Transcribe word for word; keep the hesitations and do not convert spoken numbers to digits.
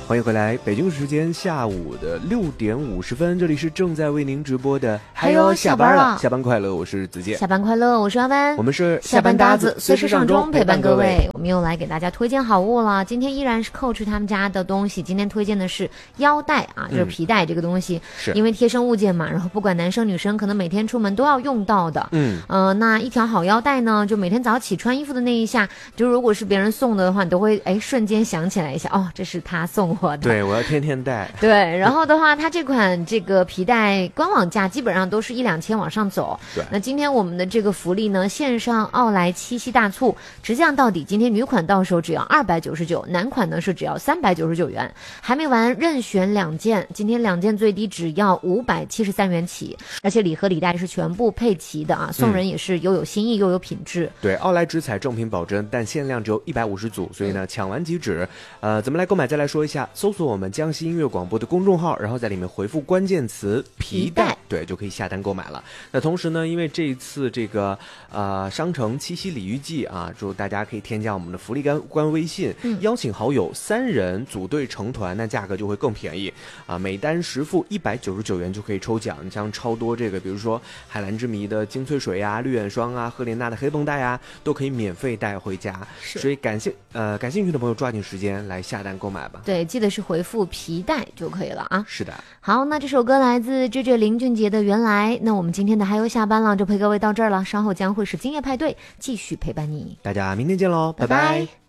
欢迎回来，北京时间下午的六点五十分，这里是正在为您直播的还有下班了， 下班快乐，我是子健。 下班快乐，我是阿班。 我们是下班搭子，随时上钟陪伴各位。 位。我们又来给大家推荐好物了，今天依然是 Coach 他们家的东西。今天推荐的是腰带啊，就是皮带这个东西， 是、 嗯、因为贴身物件嘛，然后不管男生女生，可能每天出门都要用到的。 嗯， 呃，那一条好腰带呢，就每天早起穿衣服的那一下，就如果是别人送的话，你都会哎瞬间想起来一下，哦，这是他送我的。 对，我要天天带。 对，然后的话，它这款这个皮带官网价基本上都是一两千往上走。 对， 那今天我们的这个福利呢，线上奥莱七夕大促，直降到底。今天女款到手只要二百九十九，男款呢是只要三百九十九元。还没完，任选两件，今天两件最低只要五百七十三元起，而且礼盒礼袋是全部配齐的啊，送人也是又有新意又有品质。 嗯、对，奥莱直采正品保真，但限量只有一百五十组，所以呢抢完即止。呃，怎么来购买？再来说一下，搜索我们江西音乐广播的公众号，然后在里面回复关键词皮带，对，就可以下单购买了。那同时呢，因为这一次这个呃商城七夕礼遇季啊，祝大家可以添加我们的福利官官微信、嗯，邀请好友三人组队成团，那价格就会更便宜啊，每单实付一百九十九元就可以抽奖。你像超多这个，比如说海蓝之谜的精粹水啊、绿眼霜啊、赫莲娜的黑绷带啊，都可以免费带回家。所以感兴呃感兴趣的朋友抓紧时间来下单购买吧。 对，记得是回复皮带就可以了啊。 是的。 好，那这首歌来自 J J 林俊杰的《原来》。那我们今天的还有下班了，就陪各位到这儿了。稍后将会是今夜派对，继续陪伴你。 大家明天见喽，拜拜。 拜拜。